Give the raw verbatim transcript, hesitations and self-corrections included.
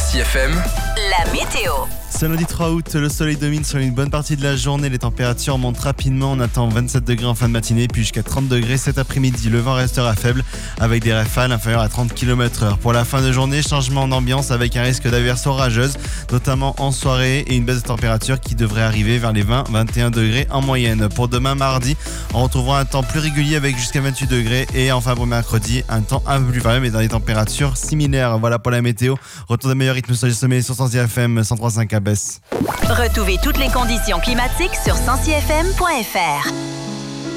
Sens I F M, la météo. Ce lundi trois août, le soleil domine sur une bonne partie de la journée. Les températures montent rapidement. On attend vingt-sept degrés en fin de matinée, puis jusqu'à trente degrés cet après-midi. Le vent restera faible avec des rafales inférieures à trente kilomètres heure. Pour la fin de journée, changement d'ambiance avec un risque d'averses orageuses, notamment en soirée, et une baisse de température qui devrait arriver vers les vingt à vingt et un degrés en moyenne. Pour demain mardi, on retrouvera un temps plus régulier avec jusqu'à vingt-huit degrés. Et enfin pour mercredi, un temps un peu plus variable mais dans des températures similaires. Voilà pour la météo. Retour des meilleurs rythmes sur le sommet sur Sens I F M cent trois virgule cinq à Besse. Retrouvez toutes les conditions climatiques sur sens i f m point f r.